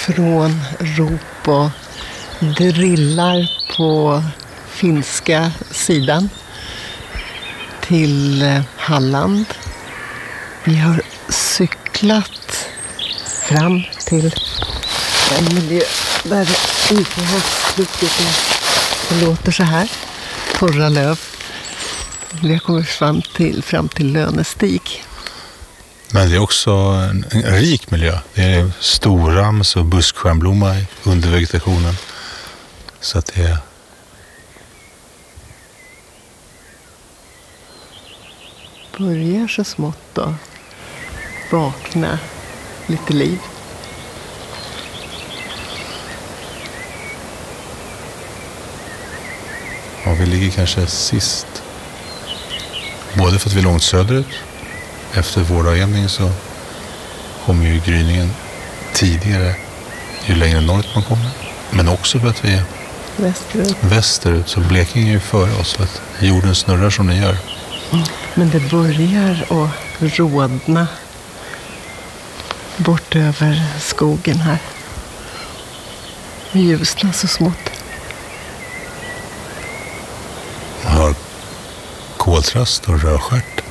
från rop och drillar på finska sidan till Halland. Vi har cyklat fram till en miljö där det inte har slutit. Det låter så här. Torra löv. Vi har kommit fram till Lönestig. Men det är också en rik miljö. Det är storrams och buskstjärnblomma under vegetationen. Så att det är... Börjar så smått då vakna lite liv. Ja, vi ligger kanske sist. Både för att vi är långt söderut. Efter vårdagjämning så kommer ju gryningen tidigare ju längre norrut man kommer. Men också för att vi är västerut. Så Blekinge är ju före oss för att jorden snurrar som den gör. Men det börjar att rodna bort över skogen här. Det ljusnar så smått. Man har koltrast och rödstjärt.